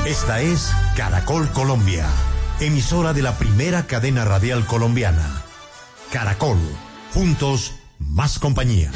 Esta es Caracol Colombia, emisora de la primera cadena radial colombiana. Caracol, juntos, más compañía.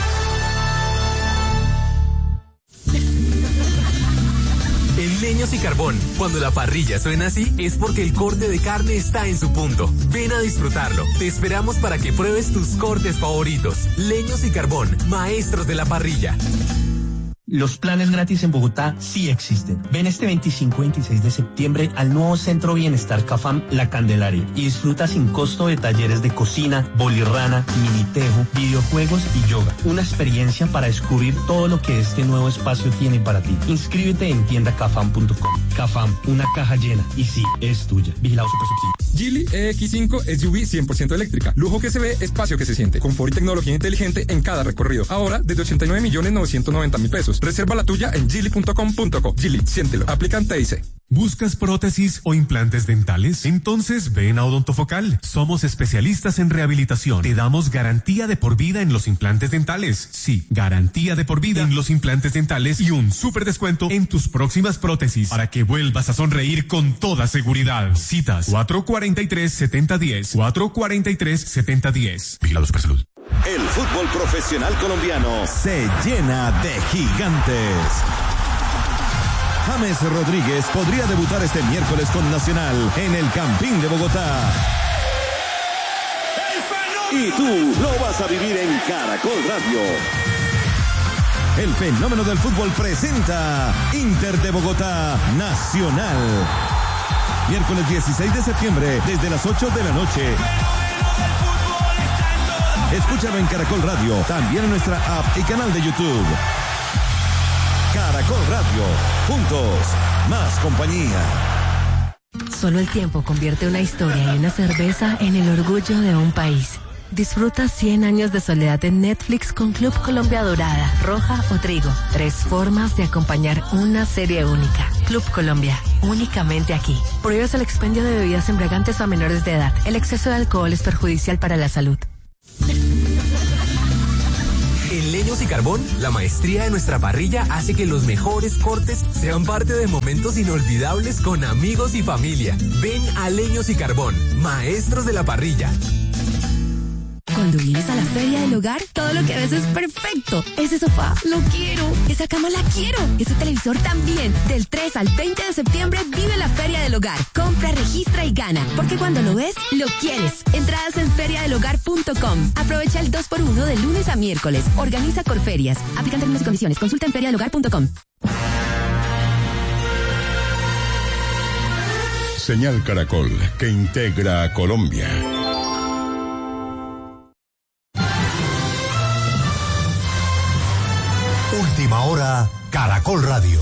En Leños y Carbón, cuando la parrilla suena así, es porque el corte de carne está en su punto. Ven a disfrutarlo. Te esperamos para que pruebes tus cortes favoritos. Leños y Carbón, maestros de la parrilla. Los planes gratis en Bogotá sí existen. Ven este 25 y 26 de septiembre al nuevo Centro Bienestar Cafam La Candelaria y disfruta sin costo de talleres de cocina, bolirrana, minitejo, videojuegos y yoga. Una experiencia para descubrir todo lo que este nuevo espacio tiene para ti. Inscríbete en tiendacafam.com. Cafam, una caja llena y sí, es tuya. Vigilado Supersubsidio. Geely EX5 SUV 100% eléctrica. Lujo que se ve, espacio que se siente. Confort y tecnología inteligente en cada recorrido. Ahora desde 89.990.000 pesos. Reserva la tuya en geely.com.co. Geely, siéntelo. Aplican TIC. ¿Buscas prótesis o implantes dentales? Entonces ven a Odontofocal. Somos especialistas en rehabilitación. Te damos garantía de por vida en los implantes dentales. Sí, garantía de por vida en los implantes dentales y un súper descuento en tus próximas prótesis para que vuelvas a sonreír con toda seguridad. Citas 443-7010. 443-7010. Vigilado Supersalud. El fútbol profesional colombiano se llena de gigantes. James Rodríguez podría debutar este miércoles con Nacional en el Campín de Bogotá. Y tú lo vas a vivir en Caracol Radio. El fenómeno del fútbol presenta Inter de Bogotá Nacional. Miércoles 16 de septiembre desde las 8 de la noche. Escúchalo en Caracol Radio, también en nuestra app y canal de YouTube. Caracol Radio, juntos, más compañía. Solo el tiempo convierte una historia y una cerveza en el orgullo de un país. Disfruta 100 años de soledad en Netflix con Club Colombia Dorada, Roja o Trigo. 3 formas de acompañar una serie única. Club Colombia, únicamente aquí. Prohíbes el expendio de bebidas embriagantes a menores de edad. El exceso de alcohol es perjudicial para la salud. En Leños y Carbón, la maestría de nuestra parrilla hace que los mejores cortes sean parte de momentos inolvidables con amigos y familia. Ven a Leños y Carbón, maestros de la parrilla. Cuando vienes a la Feria del Hogar, todo lo que ves es perfecto. Ese sofá, lo quiero. Esa cama, la quiero. Ese televisor también. Del 3 al 20 de septiembre, vive la Feria del Hogar. Compra, registra y gana. Porque cuando lo ves, lo quieres. Entradas en feriadelhogar.com. Aprovecha el 2x1 de lunes a miércoles. Organiza Corferias. Aplican términos y condiciones. Consulta en feriadelhogar.com. Señal Caracol, que integra a Colombia. Última hora, Caracol Radio.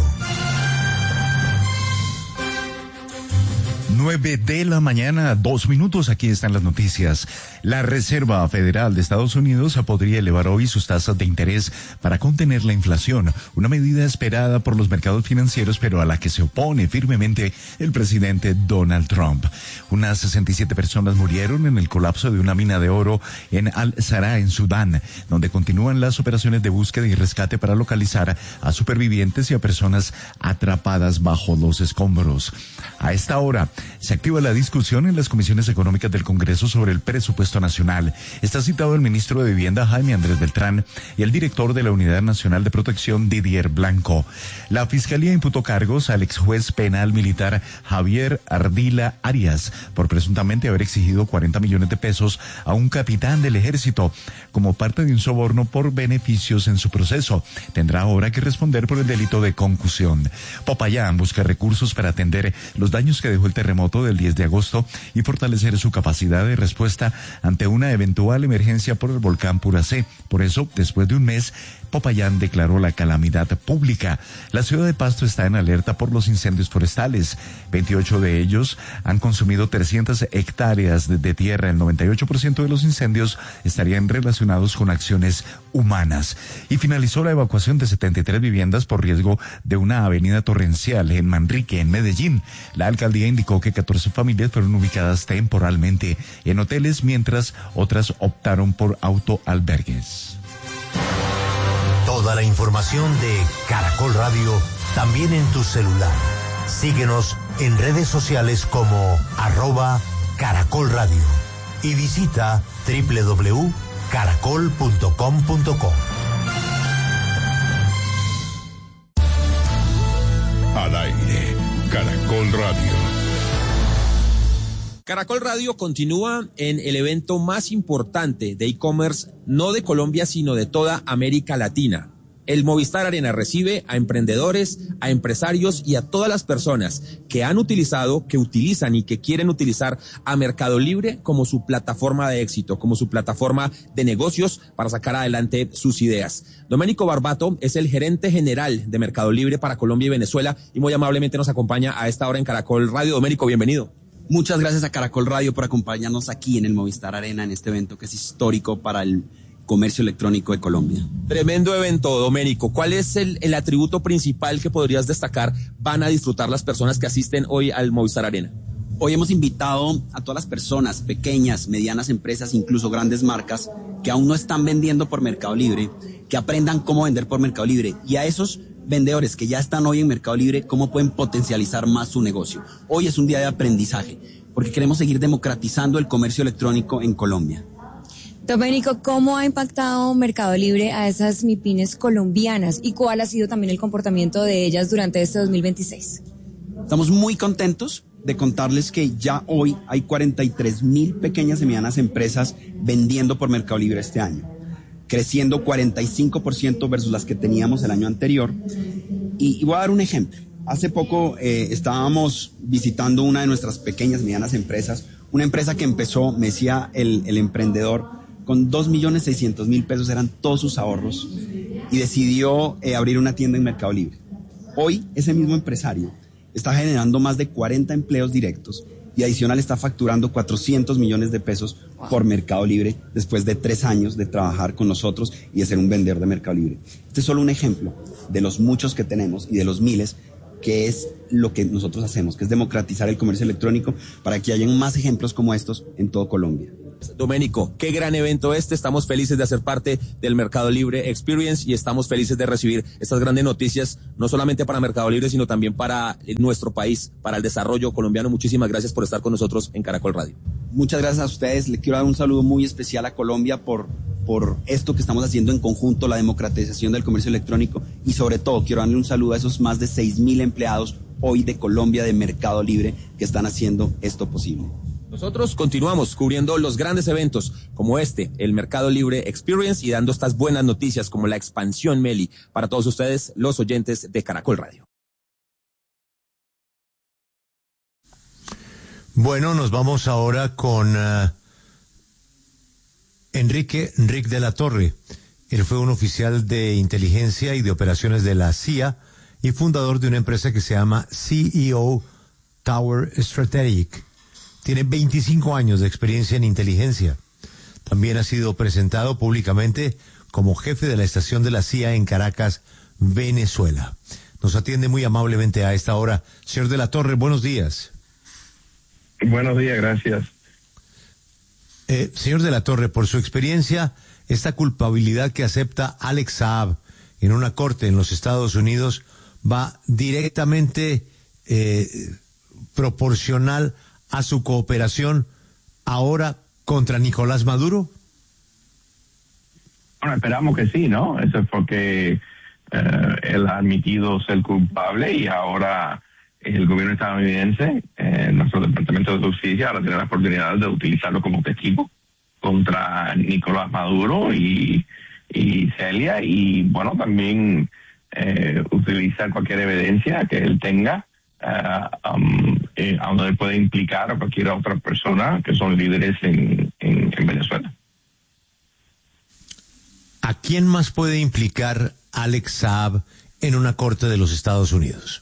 9 de la mañana, 2 minutos, aquí están las noticias. La Reserva Federal de Estados Unidos podría elevar hoy sus tasas de interés para contener la inflación, una medida esperada por los mercados financieros, pero a la que se opone firmemente el presidente Donald Trump. Unas 67 personas murieron en el colapso de una mina de oro en Al-Zahra, en Sudán, donde continúan las operaciones de búsqueda y rescate para localizar a supervivientes y a personas atrapadas bajo los escombros. A esta hora se activa la discusión en las comisiones económicas del Congreso sobre el presupuesto nacional. Está citado el ministro de Vivienda, Jaime Andrés Beltrán, y el director de la Unidad Nacional de Protección, Didier Blanco. La Fiscalía imputó cargos al ex juez penal militar Javier Ardila Arias por presuntamente haber exigido 40 millones de pesos a un capitán del ejército como parte de un soborno por beneficios en su proceso. Tendrá ahora que responder por el delito de concusión. Popayán busca recursos para atender los daños que dejó el terremoto del 10 de agosto y fortalecer su capacidad de respuesta ante una eventual emergencia por el volcán Puracé. Por eso, después de un mes, Popayán declaró la calamidad pública. La ciudad de Pasto está en alerta por los incendios forestales. 28 de ellos han consumido 300 hectáreas de tierra. El 98% de los incendios estarían relacionados con acciones humanas. Y finalizó la evacuación de 73 viviendas por riesgo de una avenida torrencial en Manrique, en Medellín. La alcaldía indicó que 14 familias fueron ubicadas temporalmente en hoteles, mientras otras optaron por autoalbergues. Toda la información de Caracol Radio también en tu celular. Síguenos en redes sociales como @Caracol Radio y visita www.caracol.com.co. Al aire, Caracol Radio. Caracol Radio continúa en el evento más importante de e-commerce, no de Colombia, sino de toda América Latina. El Movistar Arena recibe a emprendedores, a empresarios y a todas las personas que han utilizado, que utilizan y que quieren utilizar a Mercado Libre como su plataforma de éxito, como su plataforma de negocios para sacar adelante sus ideas. Domenico Barbato es el gerente general de Mercado Libre para Colombia y Venezuela y muy amablemente nos acompaña a esta hora en Caracol Radio. Domenico, bienvenido. Muchas gracias a Caracol Radio por acompañarnos aquí en el Movistar Arena en este evento que es histórico para el comercio electrónico de Colombia. Tremendo evento, Domenico. ¿Cuál es el atributo principal que podrías destacar van a disfrutar las personas que asisten hoy al Movistar Arena? Hoy hemos invitado a todas las personas, pequeñas, medianas empresas, incluso grandes marcas, que aún no están vendiendo por Mercado Libre, que aprendan cómo vender por Mercado Libre. Y a esos vendedores que ya están hoy en Mercado Libre, cómo pueden potencializar más su negocio. Hoy es un día de aprendizaje, porque queremos seguir democratizando el comercio electrónico en Colombia. Domenico, ¿cómo ha impactado Mercado Libre a esas MIPYMES colombianas y cuál ha sido también el comportamiento de ellas durante este 2026? Estamos muy contentos de contarles que ya hoy hay 43,000 pequeñas y medianas empresas vendiendo por Mercado Libre este año, creciendo 45% versus las que teníamos el año anterior. Y voy a dar un ejemplo. Hace poco estábamos visitando una de nuestras pequeñas y medianas empresas, una empresa que empezó, me decía el emprendedor, con 2.600.000 pesos, eran todos sus ahorros, y decidió abrir una tienda en Mercado Libre. Hoy, ese mismo empresario está generando más de 40 empleos directos y adicional está facturando 400 millones de pesos por Mercado Libre después de 3 años de trabajar con nosotros y de ser un vendedor de Mercado Libre. Este es solo un ejemplo de los muchos que tenemos y de los miles, que es lo que nosotros hacemos, que es democratizar el comercio electrónico para que haya más ejemplos como estos en todo Colombia. Domenico, qué gran evento este. Estamos felices de hacer parte del Mercado Libre Experience y estamos felices de recibir estas grandes noticias, no solamente para Mercado Libre, sino también para nuestro país, para el desarrollo colombiano. Muchísimas gracias por estar con nosotros en Caracol Radio. Muchas gracias a ustedes. Le quiero dar un saludo muy especial a Colombia por esto que estamos haciendo en conjunto, la democratización del comercio electrónico, y sobre todo quiero darle un saludo a esos más de 6,000 empleados hoy de Colombia de Mercado Libre que están haciendo esto posible. Nosotros continuamos cubriendo los grandes eventos como este, el Mercado Libre Experience, y dando estas buenas noticias como la expansión Meli para todos ustedes, los oyentes de Caracol Radio. Bueno, nos vamos ahora con Enrique de la Torre. Él fue un oficial de inteligencia y de operaciones de la CIA y fundador de una empresa que se llama CEO Tower Strategic. Tiene 25 años de experiencia en inteligencia. También ha sido presentado públicamente como jefe de la estación de la CIA en Caracas, Venezuela. Nos atiende muy amablemente a esta hora. Señor de la Torre, buenos días. Buenos días, gracias. Señor de la Torre, por su experiencia, esta culpabilidad que acepta Alex Saab en una corte en los Estados Unidos va directamente proporcional a su cooperación ahora contra Nicolás Maduro. Bueno, esperamos que sí, ¿no? Eso es porque él ha admitido ser culpable y ahora el gobierno estadounidense, nuestro Departamento de Justicia, ahora tiene la oportunidad de utilizarlo como testigo contra Nicolás Maduro y Celia, y bueno, también utilizar cualquier evidencia que él tenga a donde él puede implicar a cualquier otra persona que son líderes en Venezuela. ¿A quién más puede implicar Alex Saab en una corte de los Estados Unidos?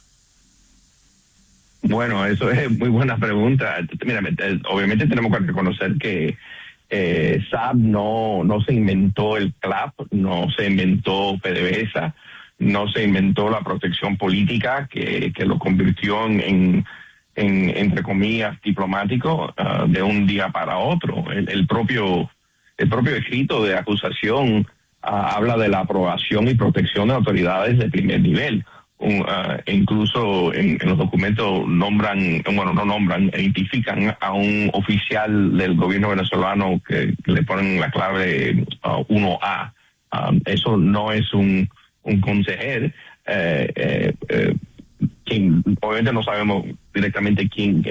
Bueno, eso es muy buena pregunta. Mira, obviamente tenemos que reconocer que Saab no se inventó el CLAP, no se inventó PDVSA, no se inventó la protección política que lo convirtió en entre comillas, diplomático de un día para otro. El propio escrito de acusación habla de la aprobación y protección de autoridades de primer nivel. incluso en los documentos identifican a un oficial del gobierno venezolano que le ponen la clave 1A. Eso no es un consejero. Obviamente no sabemos directamente quién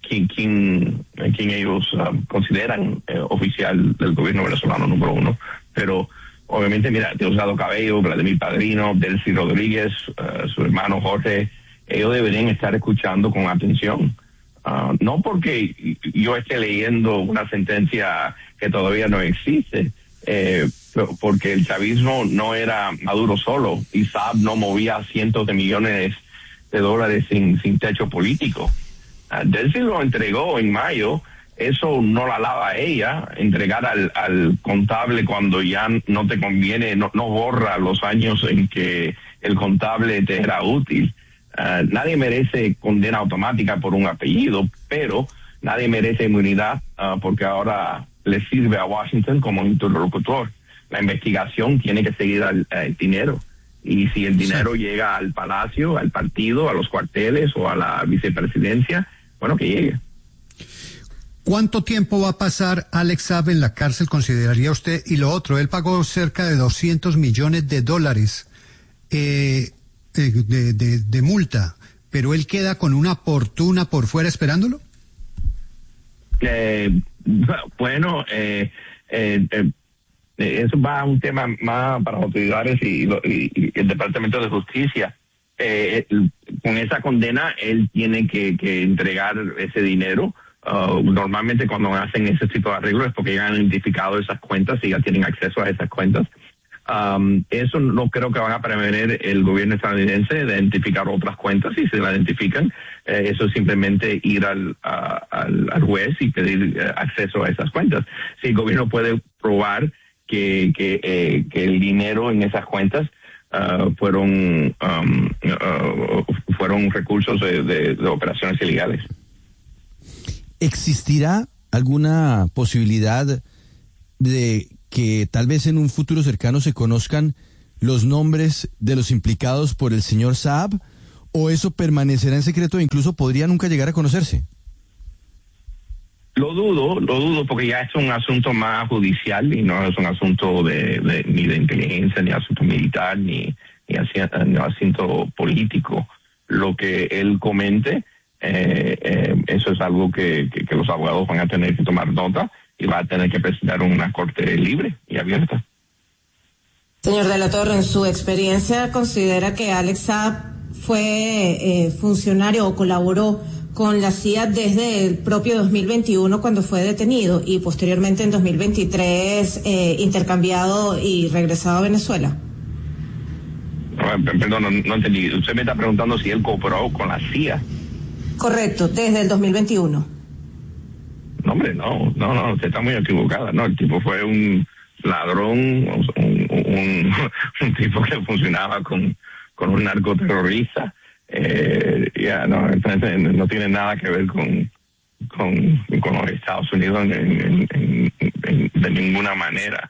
ellos consideran oficial del gobierno venezolano número 1, pero obviamente, mira, Diosdado Cabello, Vladimir Padrino, Delcy Rodríguez, su hermano Jorge, ellos deberían estar escuchando con atención. No porque yo esté leyendo una sentencia que todavía no existe, porque el chavismo no era Maduro solo, y Saab no movía cientos de millones de dólares sin techo político. Delcy lo entregó en mayo. Eso no la lava a ella, entregar al contable cuando ya no te conviene, no borra los años en que el contable te era útil. Nadie merece condena automática por un apellido, pero nadie merece inmunidad porque ahora le sirve a Washington como interlocutor. La investigación tiene que seguir al dinero. Y si el dinero llega al palacio, al partido, a los cuarteles o a la vicepresidencia, bueno, que llegue. ¿Cuánto tiempo va a pasar Alex Saab en la cárcel, consideraría usted? Y lo otro, él pagó cerca de $200 millones de multa, pero él queda con una fortuna por fuera esperándolo. Bueno, eso va a un tema más para las autoridades y el Departamento de Justicia. Con esa condena, él tiene que entregar ese dinero. Normalmente cuando hacen ese tipo de arreglos es porque ya han identificado esas cuentas y ya tienen acceso a esas cuentas. Eso no creo que van a prevenir el gobierno estadounidense de identificar otras cuentas. Si se la identifican, eso es simplemente ir al juez y pedir acceso a esas cuentas. Si el gobierno puede probar que el dinero en esas cuentas fueron recursos de operaciones ilegales. ¿Existirá alguna posibilidad de que tal vez en un futuro cercano se conozcan los nombres de los implicados por el señor Saab? ¿O eso permanecerá en secreto e incluso podría nunca llegar a conocerse? Lo dudo porque ya es un asunto más judicial y no es un asunto ni de inteligencia, ni asunto militar, ni asunto político. Lo que él comente, eso es algo que los abogados van a tener que tomar nota y va a tener que presentar una corte libre y abierta. Señor de la Torre, en su experiencia, ¿considera que Alex Saab fue funcionario o colaboró con la CIA desde el propio 2021 cuando fue detenido y posteriormente en 2023 intercambiado y regresado a Venezuela? Perdón, no entendí. Usted me está preguntando si él cooperó con la CIA. Correcto, desde el 2021. No, hombre, no, usted está muy equivocada. No, el tipo fue un ladrón, un tipo que funcionaba con un narcoterrorista. No tiene nada que ver con los Estados Unidos de ninguna manera.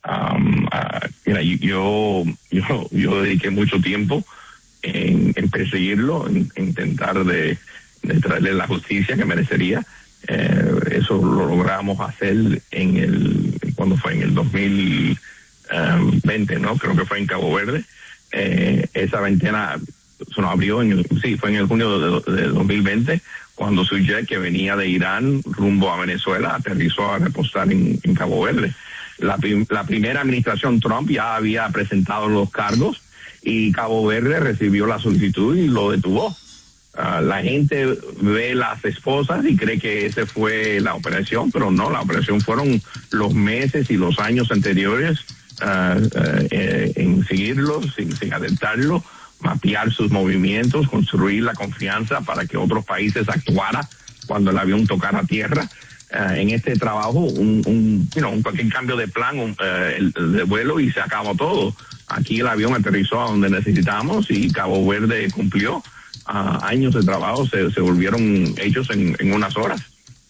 Yo dediqué mucho tiempo en perseguirlo, en intentar de traerle la justicia que merecería. Eso lo logramos hacer cuando fue en el 2020, ¿no? Creo que fue en Cabo Verde. Esa ventana se nos abrió fue en el junio de 2020, cuando su jet que venía de Irán rumbo a Venezuela aterrizó a reposar en Cabo Verde. La primera administración Trump ya había presentado los cargos y Cabo Verde recibió la solicitud y lo detuvo. La gente ve las esposas y cree que esa fue la operación, pero no, la operación fueron los meses y los años anteriores en seguirlo, sin alertarlo, mapear sus movimientos, construir la confianza para que otros países actuaran cuando el avión tocara tierra. En este trabajo, cualquier cambio de plan de vuelo y se acabó todo. Aquí el avión aterrizó a donde necesitamos y Cabo Verde cumplió. Años de trabajo se volvieron hechos en unas horas.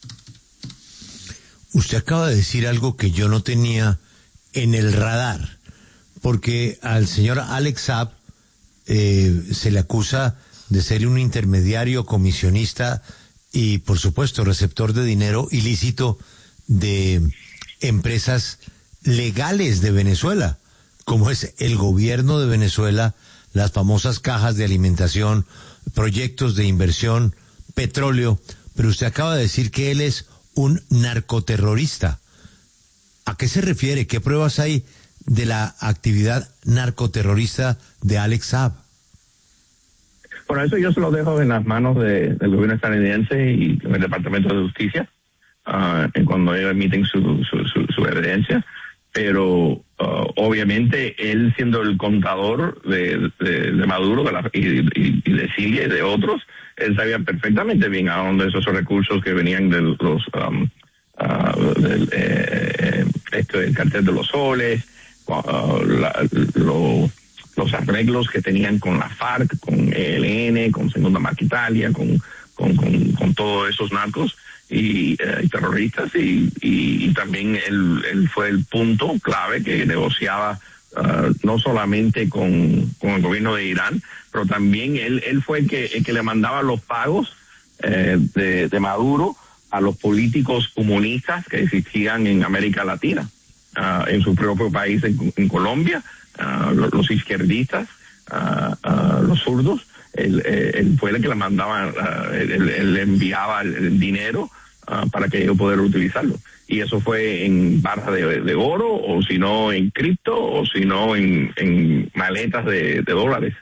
Usted acaba de decir algo que yo no tenía en el radar, porque al señor Alex Saab se le acusa de ser un intermediario, comisionista y, por supuesto, receptor de dinero ilícito de empresas legales de Venezuela, como es el gobierno de Venezuela, las famosas cajas de alimentación, proyectos de inversión, petróleo. Pero usted acaba de decir que él es un narcoterrorista. ¿A qué se refiere? ¿Qué pruebas hay de la actividad narcoterrorista de Alex Saab? Bueno, eso yo se lo dejo en las manos del gobierno estadounidense y del Departamento de Justicia cuando ellos emiten su evidencia. Pero obviamente él, siendo el contador de Maduro y de Cilia y de otros, él sabía perfectamente bien a dónde esos recursos que venían de del cartel de los soles, los arreglos que tenían con la FARC, con ELN, con Segunda Maquitalia, con todos esos narcos y terroristas, y también él fue el punto clave que negociaba no solamente con el gobierno de Irán, pero también él fue el que le mandaba los pagos de Maduro a los políticos comunistas que existían en América Latina, en su propio país, en Colombia, los izquierdistas, los zurdos. Él fue el que le mandaba, él enviaba el dinero para que ellos pudieran utilizarlo. Y eso fue en barras de oro, o si no en cripto, o si no en maletas de dólares.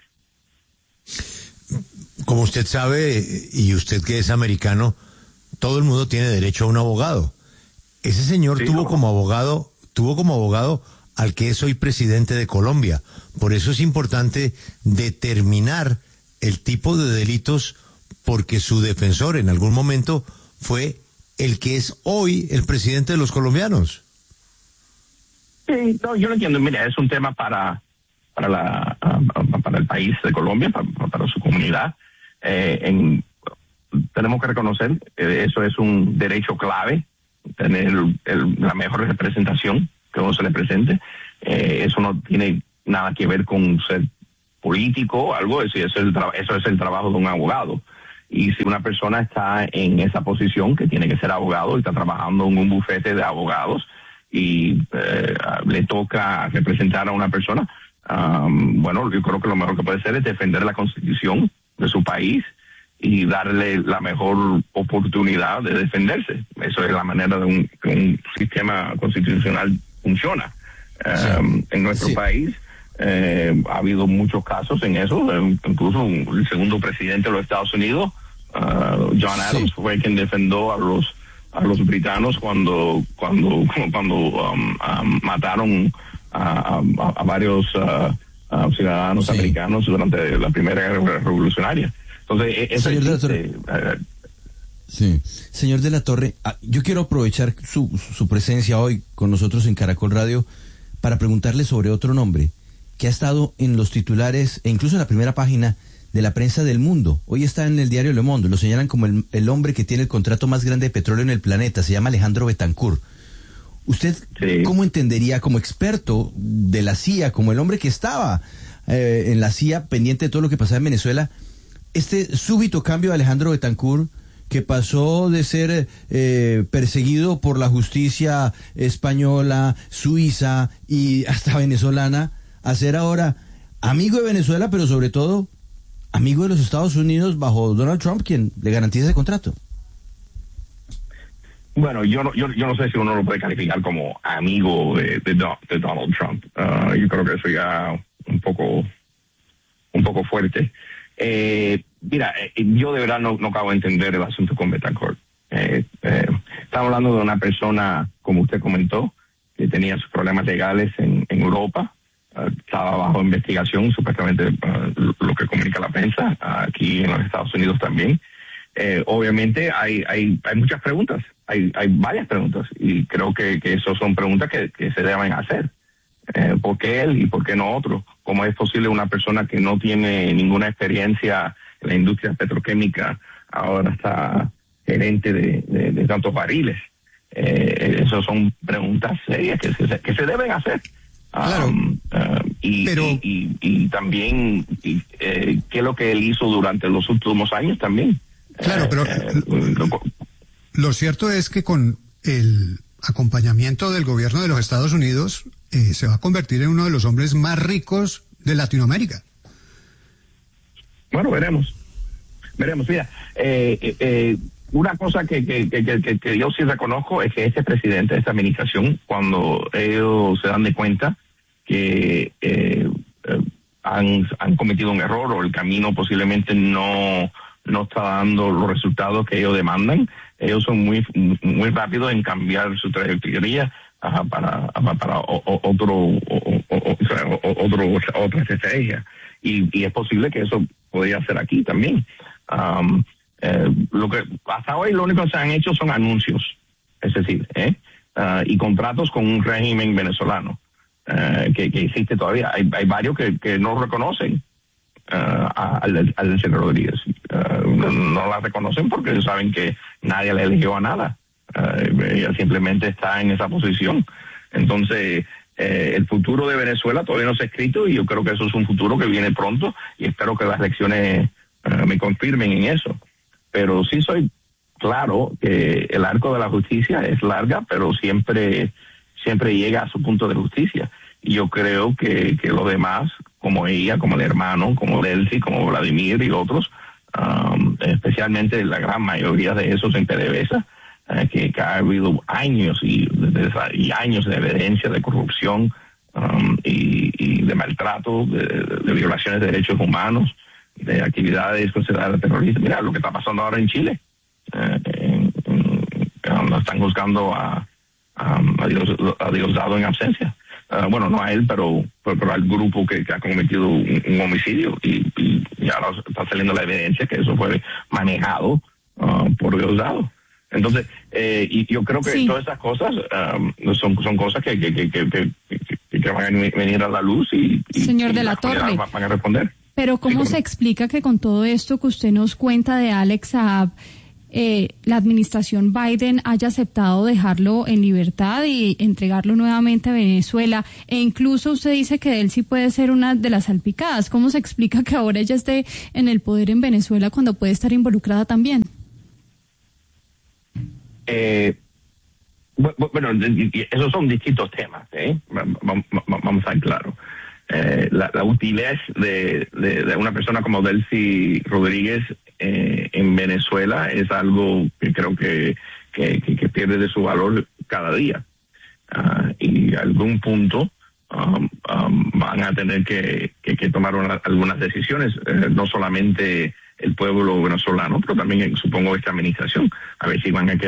Como usted sabe, y usted que es americano, todo el mundo tiene derecho a un abogado. Ese señor tuvo como abogado al que es hoy presidente de Colombia. Por eso es importante determinar el tipo de delitos, porque su defensor en algún momento fue el que es hoy el presidente de los colombianos. Sí, no, yo lo entiendo. Mira, es un tema para el país de Colombia, para su comunidad. Tenemos que reconocer que eso es un derecho clave, tener la mejor representación que uno se le presente. Eso no tiene nada que ver con ser político o algo, eso es el trabajo de un abogado. Y si una persona está en esa posición, que tiene que ser abogado, y está trabajando en un bufete de abogados, y le toca representar a una persona, bueno, yo creo que lo mejor que puede hacer es defender la Constitución de su país y darle la mejor oportunidad de defenderse. Eso es la manera de que un sistema constitucional funciona. En nuestro país ha habido muchos casos en eso. Incluso el segundo presidente de los Estados Unidos, John Adams, fue quien defendió a los britanos cuando mataron a varios ciudadanos americanos durante la Primera Guerra Revolucionaria. Entonces, eso existe. Sí. Señor de la Torre, yo quiero aprovechar su presencia hoy con nosotros en Caracol Radio para preguntarle sobre otro nombre que ha estado en los titulares e incluso en la primera página de la prensa del mundo. Hoy está en el diario Le Monde, lo señalan como el hombre que tiene el contrato más grande de petróleo en el planeta, se llama Alejandro Betancourt. ¿Usted cómo entendería, como experto de la CIA, como el hombre que estaba en la CIA pendiente de todo lo que pasaba en Venezuela, este súbito cambio de Alejandro Betancourt, que pasó de ser perseguido por la justicia española, suiza y hasta venezolana, a ser ahora amigo de Venezuela, pero sobre todo amigo de los Estados Unidos bajo Donald Trump, quien le garantiza ese contrato? Bueno, yo no sé si uno lo puede calificar como amigo de Donald Trump. Yo creo que eso ya un poco fuerte. Mira, yo de verdad no acabo de entender el asunto con Betancourt. Estamos hablando de una persona, como usted comentó, que tenía sus problemas legales en Europa. Estaba bajo investigación, supuestamente, lo que comunica la prensa, aquí en los Estados Unidos también. Obviamente hay muchas preguntas, hay varias preguntas, y creo que esas son preguntas que se deben hacer. ¿Por qué él y por qué no otro? ¿Cómo es posible una persona que no tiene ninguna experiencia en la industria petroquímica ahora está gerente de tantos barriles? Esas son preguntas serias que se deben hacer. Claro. y también qué es lo que él hizo durante los últimos años también. Claro, pero lo cierto es que con el acompañamiento del gobierno de los Estados Unidos se va a convertir en uno de los hombres más ricos de Latinoamérica. Bueno, veremos. Mira, una cosa que yo sí reconozco es que este presidente, esta administración, cuando ellos se dan de cuenta que han cometido un error o el camino posiblemente no está dando los resultados que ellos demandan, ellos son muy rápidos en cambiar su trayectoria para otra estrategia, y es posible que eso podría ser aquí también. Lo que hasta hoy lo único que se han hecho son anuncios, es decir, y contratos con un régimen venezolano que existe todavía. Hay varios que no reconocen al señor Rodríguez. No la reconocen porque saben que nadie le eligió a nada. Ella simplemente está en esa posición. Entonces, el futuro de Venezuela todavía no se ha escrito, y yo creo que eso es un futuro que viene pronto, y espero que las elecciones me confirmen en eso. Pero sí soy claro que el arco de la justicia es larga, pero siempre llega a su punto de justicia. Y yo creo que los demás, como ella, como el hermano, como Delcy, como Vladimir y otros, especialmente la gran mayoría de esos en PDVSA, que ha habido años y años de evidencia de corrupción y de maltrato, de violaciones de derechos humanos, de actividades consideradas terroristas. Mira lo que está pasando ahora en Chile. Están juzgando a Diosdado en absencia. Bueno, no a él, pero al grupo que ha cometido un homicidio, y ya está saliendo la evidencia que eso fue manejado por Diosdado. Entonces, y yo creo que todas esas cosas son cosas que van a venir a la luz, y señor de la Torre, van a responder. Pero ¿cómo se explica que con todo esto que usted nos cuenta de Alex Saab, la administración Biden haya aceptado dejarlo en libertad y entregarlo nuevamente a Venezuela? E incluso usted dice que él sí puede ser una de las salpicadas. ¿Cómo se explica que ahora ella esté en el poder en Venezuela cuando puede estar involucrada también? Bueno, esos son distintos temas, vamos a ser claros. La utilidad de una persona como Delcy Rodríguez en Venezuela es algo que creo que pierde de su valor cada día, y a algún punto van a tener que tomar algunas decisiones, no solamente el pueblo venezolano, pero también supongo esta administración, a ver si van a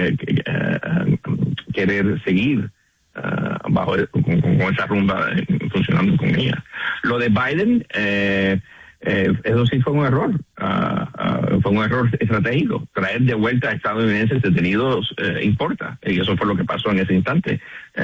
querer seguir con esa rumba funcionando con ella. Lo de Biden, eso sí fue un error, fue un error estratégico. Traer de vuelta a estadounidenses detenidos importa, y eso fue lo que pasó en ese instante,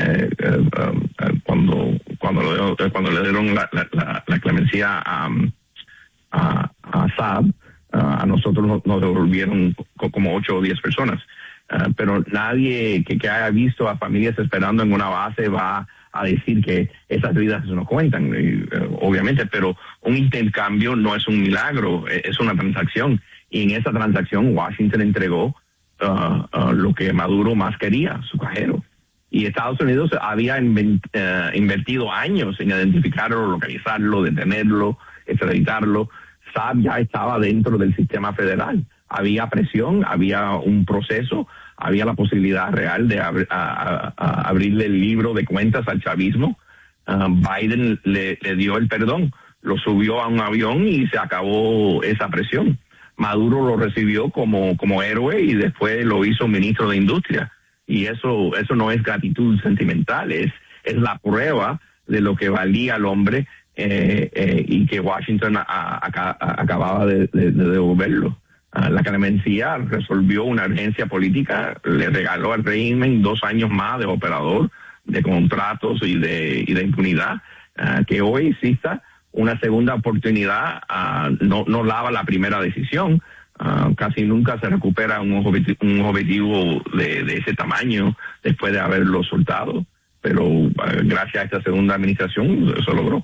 cuando le dieron la clemencia a Saab. A nosotros nos devolvieron como 8 o 10 personas. Pero nadie que haya visto a familias esperando en una base va a decir que esas vidas no cuentan, obviamente, pero un intercambio no es un milagro, es una transacción, y en esa transacción Washington entregó lo que Maduro más quería, su cajero. Y Estados Unidos había invertido años en identificarlo, localizarlo, detenerlo, extraditarlo. Saab ya estaba dentro del sistema federal. Había presión, había un proceso, había la posibilidad real de abrirle el libro de cuentas al chavismo. Biden le dio el perdón, lo subió a un avión y se acabó esa presión. Maduro lo recibió como héroe y después lo hizo ministro de Industria. Y eso no es gratitud sentimental, es la prueba de lo que valía el hombre, y que Washington acababa de devolverlo. La clemencia resolvió una urgencia política, le regaló al régimen 2 años más de operador, de contratos y de impunidad. Que hoy exista una segunda oportunidad no lava la primera decisión. Casi nunca se recupera un objetivo de ese tamaño después de haberlo soltado. pero gracias a esta segunda administración eso logró.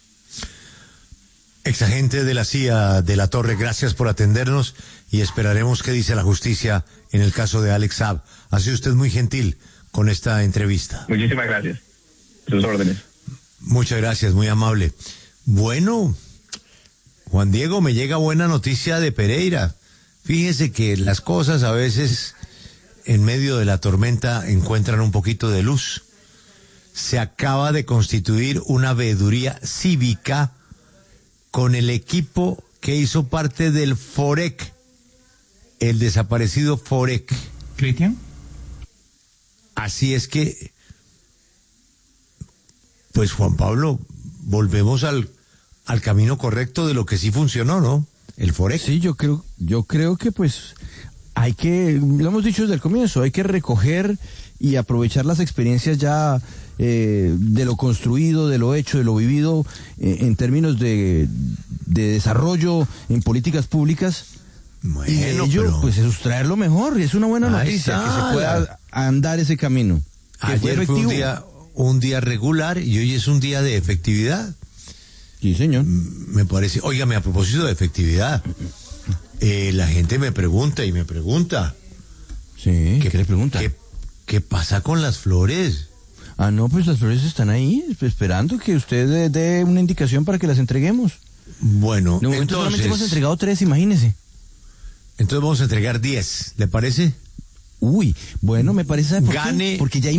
Exagente de la CIA de la Torre, gracias por atendernos y esperaremos qué dice la justicia en el caso de Alex Saab. Ha sido usted muy gentil con esta entrevista. Muchísimas gracias. Sus órdenes. Muchas gracias, muy amable. Bueno, Juan Diego, me llega buena noticia de Pereira. Fíjese que las cosas a veces en medio de la tormenta encuentran un poquito de luz. Se acaba de constituir una veeduría cívica con el equipo que hizo parte del FOREC, el desaparecido FOREC. ¿Cristian? Así es que, pues Juan Pablo, volvemos al camino correcto de lo que sí funcionó, ¿no? El FOREC. Sí, yo creo que pues hay que, lo hemos dicho desde el comienzo, hay que recoger y aprovechar las experiencias ya de lo construido, de lo hecho, de lo vivido en términos de desarrollo en políticas públicas. Bueno, y de ello, pues sustraer lo mejor, y es una buena noticia que se pueda andar ese camino. Ayer fue un día regular y hoy es un día de efectividad. Sí, señor. Me parece, óigame, a propósito de efectividad, la gente me pregunta. Sí, ¿qué le pregunta? ¿Qué pasa con las flores? Ah, no, pues las flores están ahí, esperando que usted dé una indicación para que las entreguemos. Bueno, de momento solamente hemos entregado 3, imagínese. Entonces vamos a entregar 10, ¿le parece? Uy, bueno, me parece... Gane.tv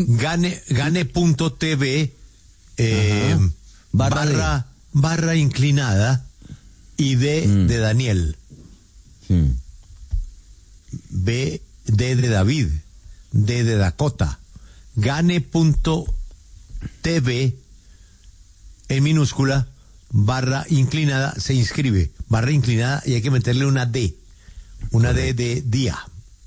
barra inclinada y D de Daniel. B de David, D de Dakota. Gane.tv en minúscula barra inclinada, se inscribe, barra inclinada, y hay que meterle una D de día.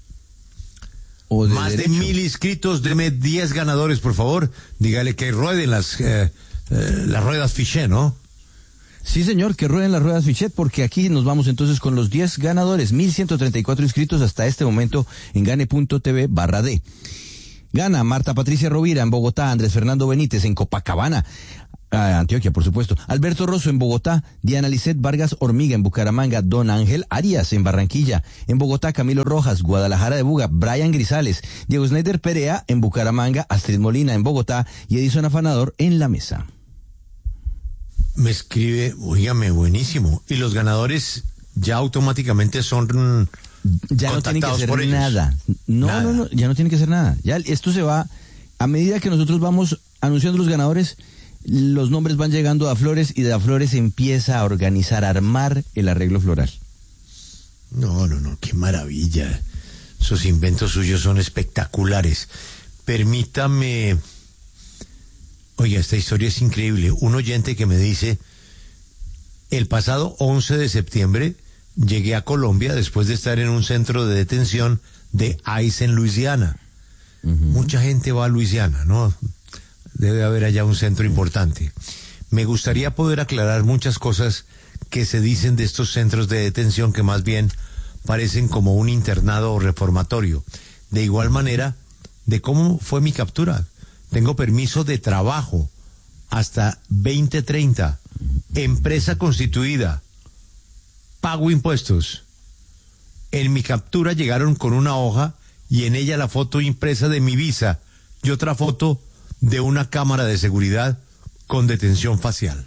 O de más derecho. de 1,000 inscritos, deme 10 ganadores, por favor. Dígale que rueden las ruedas Fichet, ¿no? Sí, señor, que rueden las ruedas Fichet, porque aquí nos vamos entonces con los 10 ganadores, 1,134 inscritos hasta este momento en gane.tv barra D. Gana Marta Patricia Rovira en Bogotá, Andrés Fernando Benítez en Copacabana, Antioquia, por supuesto, Alberto Rosso en Bogotá, Diana Lisset Vargas Hormiga en Bucaramanga, Don Ángel Arias en Barranquilla, en Bogotá Camilo Rojas, Guadalajara de Buga, Brian Grisales, Diego Snyder Perea en Bucaramanga, Astrid Molina en Bogotá y Edison Afanador en La Mesa. Me escribe, oígame, buenísimo. Y los ganadores ya automáticamente son ya no tienen que hacer nada. No, ya no tienen que hacer nada. Ya esto se va, a medida que nosotros vamos anunciando los ganadores, los nombres van llegando a Flores y de a Flores empieza a organizar, a armar el arreglo floral. No, qué maravilla. Esos inventos suyos son espectaculares. Permítame... Oiga, esta historia es increíble. Un oyente que me dice, el pasado 11 de septiembre llegué a Colombia después de estar en un centro de detención de ICE en Luisiana. Mucha gente va a Luisiana, ¿no? Debe haber allá un centro importante. Me gustaría poder aclarar muchas cosas que se dicen de estos centros de detención que más bien parecen como un internado reformatorio. De igual manera, de cómo fue mi captura. Tengo permiso de trabajo hasta 2030, empresa constituida, pago impuestos. En mi captura llegaron con una hoja y en ella la foto impresa de mi visa y otra foto de una cámara de seguridad con detención facial.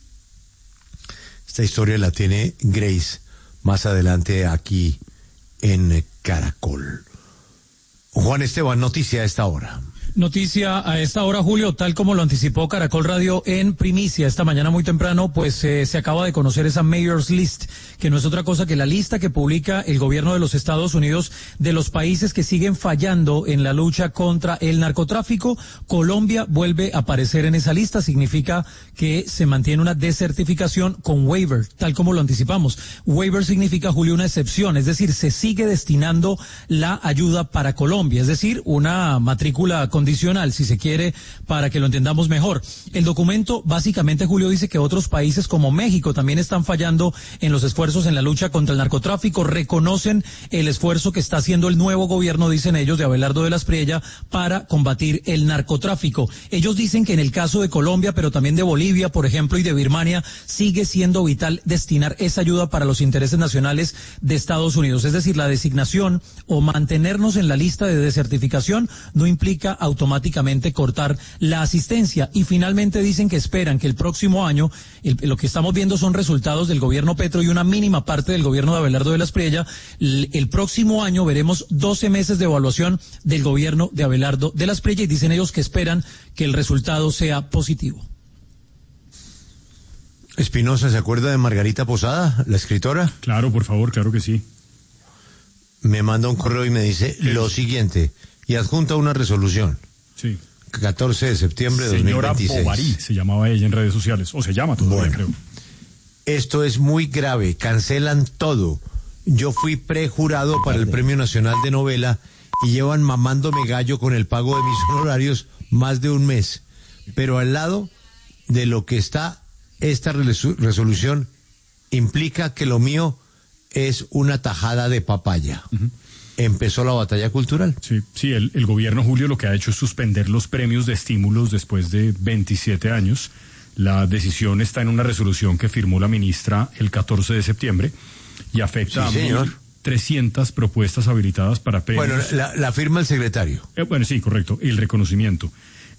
Esta historia la tiene Grace más adelante aquí en Caracol. Juan Esteban, noticia a esta hora. Noticia a esta hora, Julio, tal como lo anticipó Caracol Radio en primicia esta mañana muy temprano, pues se acaba de conocer esa Mayor's List, que no es otra cosa que la lista que publica el gobierno de los Estados Unidos de los países que siguen fallando en la lucha contra el narcotráfico. Colombia vuelve a aparecer en esa lista, significa que se mantiene una desertificación con waiver, tal como lo anticipamos. Waiver significa, Julio, una excepción, es decir, se sigue destinando la ayuda para Colombia, es decir, una matrícula condicional, si se quiere, para que lo entendamos mejor. El documento básicamente, Julio, dice que otros países como México también están fallando en los esfuerzos en la lucha contra el narcotráfico, reconocen el esfuerzo que está haciendo el nuevo gobierno, dicen ellos, de Abelardo de la Espriella para combatir el narcotráfico. Ellos dicen que en el caso de Colombia, pero también de Bolivia, por ejemplo, y de Birmania, sigue siendo vital destinar esa ayuda para los intereses nacionales de Estados Unidos. Es decir, la designación o mantenernos en la lista de desertificación no implica automáticamente cortar la asistencia. Y finalmente dicen que esperan que el próximo año, lo que estamos viendo son resultados del gobierno Petro y una mínima parte del gobierno de Abelardo de la Espriella. El próximo año veremos 12 meses de evaluación del gobierno de Abelardo de la Espriella y dicen ellos que esperan que el resultado sea positivo. Espinosa, ¿se acuerda de Margarita Posada, la escritora? Claro, por favor, claro que sí. Me manda un correo y me dice lo siguiente, y adjunta una resolución. Sí. 14 de septiembre de 2026. Señora Bovary se llamaba ella en redes sociales, o se llama todavía, creo. Esto es muy grave, cancelan todo. Yo fui prejurado para el Premio Nacional de Novela y llevan mamándome gallo con el pago de mis honorarios más de un mes. Pero al lado de lo que está esta resolución implica que lo mío es una tajada de papaya. Empezó la batalla cultural. Sí, el gobierno, Julio, lo que ha hecho es suspender los premios de estímulos después de 27 años. La decisión está en una resolución que firmó la ministra el 14 de septiembre y afecta a 1.300 propuestas habilitadas para premios. Bueno, la firma el secretario. Bueno, sí, correcto, el reconocimiento.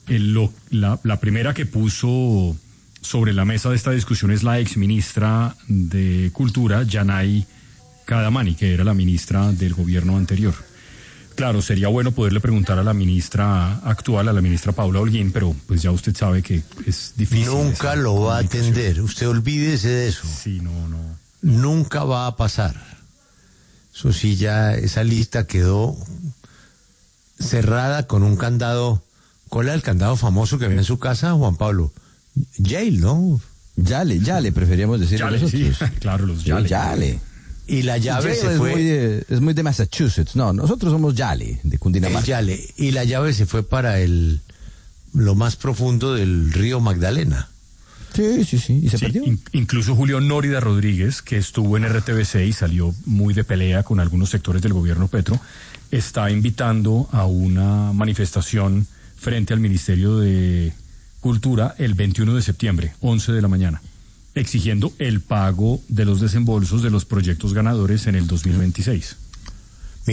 La primera que puso sobre la mesa de esta discusión es la exministra de Cultura, Yanay Kadamani, que era la ministra del gobierno anterior. Claro, sería bueno poderle preguntar a la ministra actual, a la ministra Paula Holguín, pero pues ya usted sabe que es difícil. Nunca lo va a atender, usted olvídese de eso. Sí, no. Nunca va a pasar. Eso sí, ya esa lista quedó cerrada con un candado. ¿Cuál era el candado famoso que había en su casa, Juan Pablo? Yale, ¿no? Yale, preferíamos decir nosotros. Sí, claro, los Yale. Yale. Y la llave se fue. Es muy de Massachusetts. No, nosotros somos Yale, de Cundinamarca. Yale. Y la llave se fue para lo más profundo del río Magdalena. Sí. Y se perdió. Incluso Julio Nórida Rodríguez, que estuvo en RTVC y salió muy de pelea con algunos sectores del gobierno Petro, está invitando a una manifestación frente al Ministerio de Cultura el 21 de septiembre, 11 de la mañana, exigiendo el pago de los desembolsos de los proyectos ganadores en el 2026.